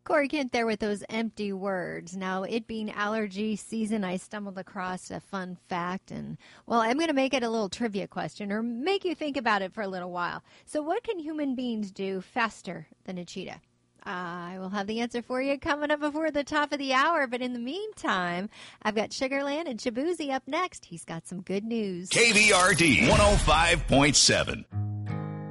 Corey Kent there with those empty words. Now, it being allergy season, I stumbled across a fun fact, and, well, I'm going to make it a little trivia question or make you think about it for a little while. So what can human beings do faster than a cheetah? I will have the answer for you coming up before the top of the hour, but in the meantime, I've got Sugarland and Shabuzi up next. He's got some good news. KVRD 105.7.